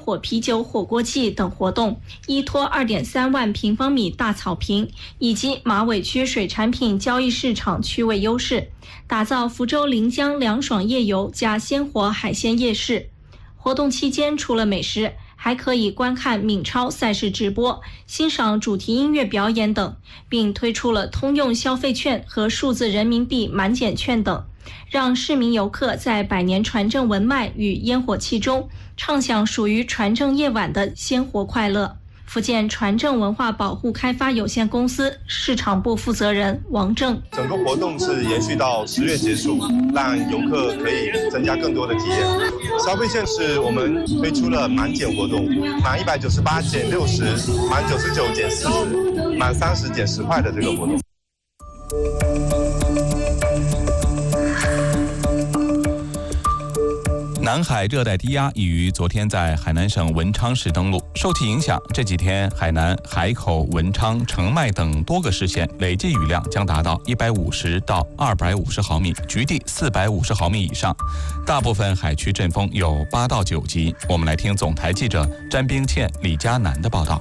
火啤酒火锅季等活动，依托2.3万平方米大草坪以及马尾区水产品交易市场区位优势，打造福州临江凉爽夜游加鲜活海鲜夜市。活动期间除了美食，还可以观看闽超赛事直播，欣赏主题音乐表演等，并推出了通用消费券和数字人民币满减券等，让市民游客在百年船正文脉与烟火气中畅享属于船正夜晚的鲜活快乐。福建船正文化保护开发有限公司市场部负责人王正： 整个活动是延续到10月结束，让游客可以增加更多的体验。消费券是我们推出了满减活动，满198减60，满99减40，满30减10块的这个活动。 南海热带低压已于昨天在海南省文昌市登陆，受其影响，这几天海南、海口、文昌、澄迈等多个市县累计雨量将达到150到250毫米，局地450毫米以上，大部分海区阵风有8到9级。我们来听总台记者詹冰倩、李佳楠的报道。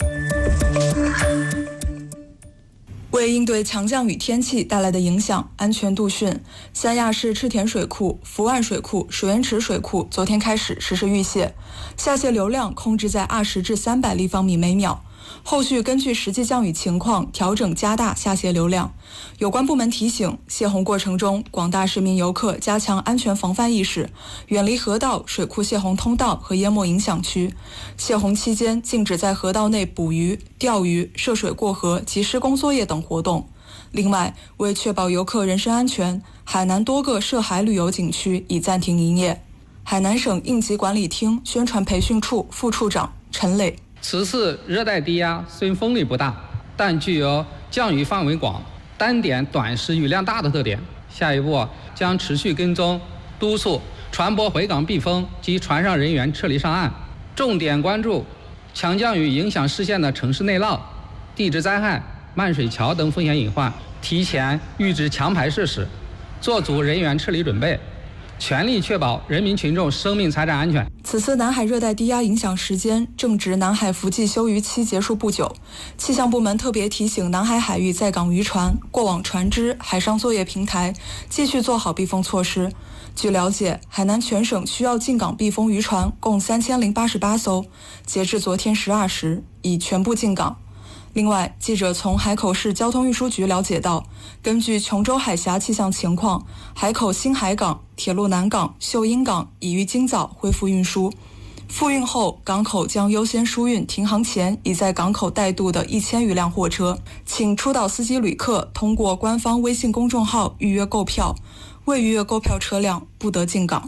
为应对强降雨天气带来的影响，安全度汛，三亚市赤田水库、福岸水库、水源池水库昨天开始实施预泄，下泄流量控制在20至300立方米每秒。后续根据实际降雨情况调整加大下泄流量。有关部门提醒，泄洪过程中，广大市民游客加强安全防范意识，远离河道、水库泄洪通道和淹没影响区。泄洪期间，禁止在河道内捕鱼、钓鱼、涉水过河及施工作业等活动。另外，为确保游客人身安全，海南多个涉海旅游景区已暂停营业。海南省应急管理厅宣传培训处副处长陈磊： 此次热带低压虽风力不大，但具有降雨范围广、单点短时雨量大的特点。下一步将持续跟踪督促船舶回港避风及船上人员撤离上岸，重点关注强降雨影响市县的城市内涝、地质灾害、漫水桥等风险隐患，提前预置强排设施，做足人员撤离准备，全力确保人民群众生命财产安全。 此次南海热带低压影响时间正值南海伏季休渔期结束不久，气象部门特别提醒南海海域在港渔船、过往船只、海上作业平台继续做好避风措施。据了解，海南全省需要进港避风渔船共3088艘，截至昨天12时已全部进港。另外，记者从海口市交通运输局了解到，根据琼州海峡气象情况，海口新海港、铁路南港、秀英港已于今早恢复运输。复运后，港口将优先输运停航前已在港口待渡的1000余辆货车，请出岛司机旅客通过官方微信公众号预约购票，未预约购票车辆不得进港。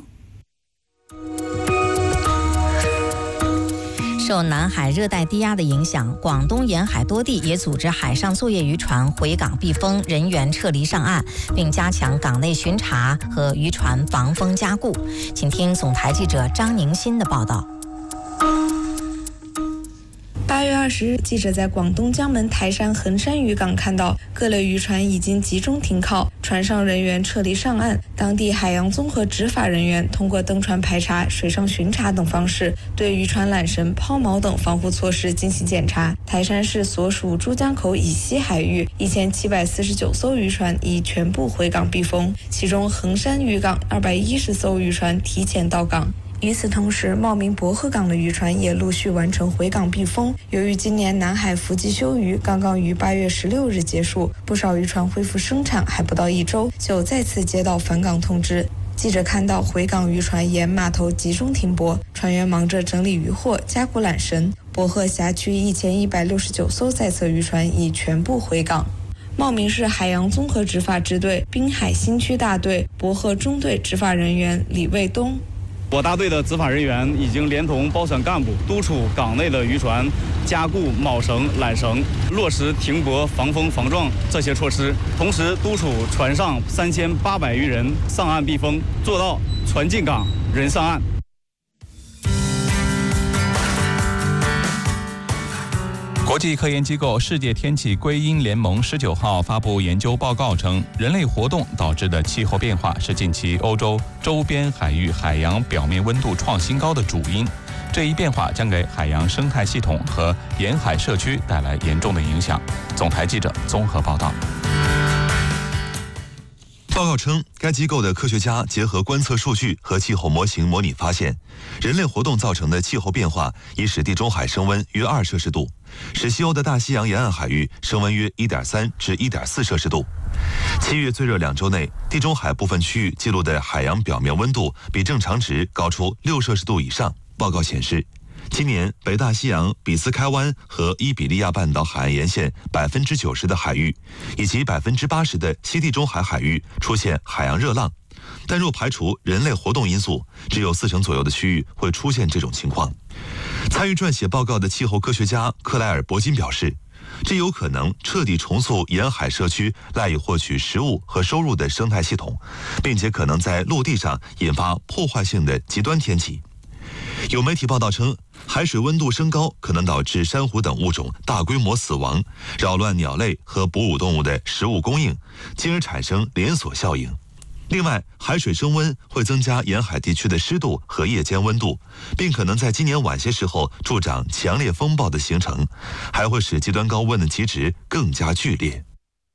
受南海热带低压的影响，广东沿海多地也组织海上作业渔船回港避风，人员撤离上岸，并加强港内巡查和渔船防风加固。请听总台记者张宁新的报道。 8月20日，记者在广东江门台山衡山渔港看到各类渔船已经集中停靠，船上人员撤离上岸。当地海洋综合执法人员通过登船排查、水上巡查等方式，对渔船缆绳、抛锚等防护措施进行检查。台山市所属珠江口以西海域1749艘渔船已全部回港避风，其中衡山渔港210艘渔船提前到港。与此同时，茂名博贺港的渔船也陆续完成回港避风。由于今年南海伏季休渔刚刚于8月16日结束，不少渔船恢复生产还不到1周，就再次接到返港通知。记者看到回港渔船沿码头集中停泊，船员忙着整理渔获、加固缆绳。博贺辖区1169艘在册渔船已全部回港。茂名市海洋综合执法支队滨海新区大队博贺中队执法人员李卫东： 我大队的执法人员已经连同包船干部督促港内的渔船加固锚绳、缆绳，落实停泊、防风防撞这些措施，同时督促船上3800余人上岸避风，做到船进港、人上岸。 国际科研机构世界天气归因联盟19号发布研究报告称，人类活动导致的气候变化是近期欧洲周边海域海洋表面温度创新高的主因。 这一变化将给海洋生态系统和沿海社区带来严重的影响。总台记者综合报道。 报告称，该机构的科学家结合观测数据和气候模型模拟发现，人类活动造成的气候变化已使地中海升温约2摄氏度，使西欧的大西洋沿岸海域升温约1.3至1.4摄氏度。7月最热2周内，地中海部分区域记录的海洋表面温度比正常值高出6摄氏度以上。报告显示，今年北大西洋比斯开湾和伊比利亚半岛海岸沿线90%的海域，以及80%的西地中海海域出现海洋热浪，但若排除人类活动因素，只有40%左右的区域会出现这种情况。参与撰写报告的气候科学家克莱尔·伯金表示，这有可能彻底重塑沿海社区赖以获取食物和收入的生态系统，并且可能在陆地上引发破坏性的极端天气。有媒体报道称，海水温度升高可能导致珊瑚等物种大规模死亡，扰乱鸟类和哺乳动物的食物供应，进而产生连锁效应。另外，海水升温会增加沿海地区的湿度和夜间温度，并可能在今年晚些时候助长强烈风暴的形成，还会使极端高温的极值更加剧烈。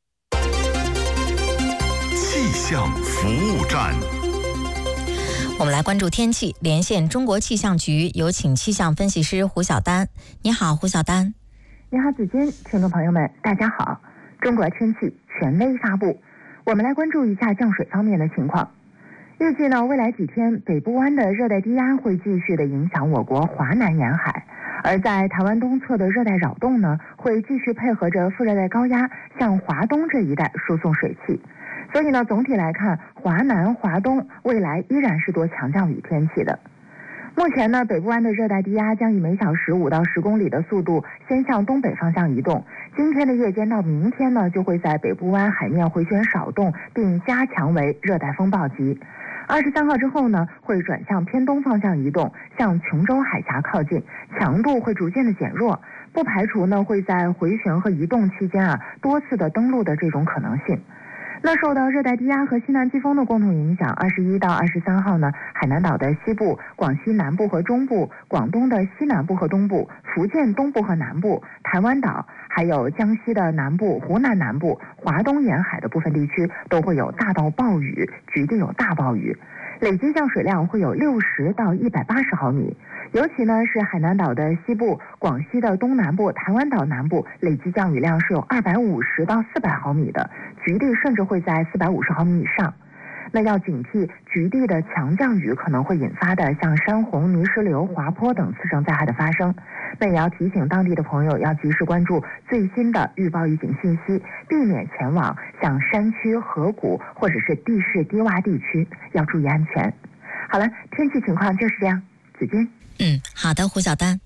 气象服务站。 我们来关注天气，连线中国气象局，有请气象分析师胡晓丹。你好，胡晓丹。 你好，子君，听众朋友们，大家好。中国天气权威发布，我们来关注一下降水方面的情况。预计呢，未来几天北部湾的热带低压会继续的影响我国华南沿海，而在台湾东侧的热带扰动呢，会继续配合着副热带高压向华东这一带输送水汽。所以呢，总体来看，华南、华东未来依然是多强降雨天气的。目前呢，北部湾的热带低压将以每小时5到10公里的速度先向东北方向移动。今天的夜间到明天呢，就会在北部湾海面回旋少动，并加强为热带风暴级。23号之后呢，会转向偏东方向移动，向琼州海峡靠近，强度会逐渐的减弱，不排除呢会在回旋和移动期间多次的登陆的这种可能性。那受到热带低压和西南季风的共同影响，21到23号呢，海南岛的西部、广西南部和中部、广东的西南部和东部、福建东部和南部、台湾岛，还有江西的南部、湖南南部、华东沿海的部分地区都会有大到暴雨，局地有大暴雨，累计降水量会有60到180毫米。尤其呢是海南岛的西部、广西的东南部、台湾岛南部，累计降雨量是有250到400毫米的，局地甚至会在450毫米以上。那要警惕局地的强降雨可能会引发的像山洪、泥石流、滑坡等次生灾害的发生。那也要提醒当地的朋友要及时关注最新的预报预警信息，避免前往像山区、河谷或者是地势低洼地区，要注意安全。好了，天气情况就是这样，子君。 好的，胡晓丹。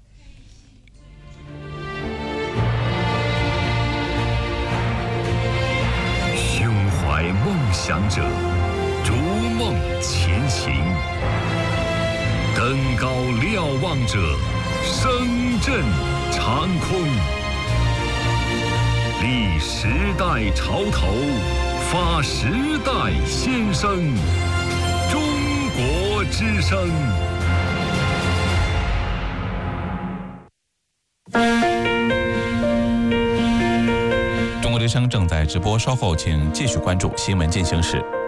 胸怀梦想者，逐梦前行；登高瞭望者，声震长空。立时代潮头，发时代先声。中国之声。 中国之声正在直播，稍后请继续关注新闻进行时。